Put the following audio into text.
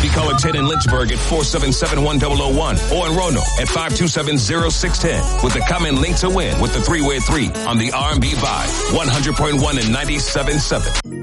Caller 10 in Lynchburg at 477-1001 or in Roanoke at 527-0610 with the comment link to win with the 3-way 3 on the R&B Vibe 100.1 and 97.7.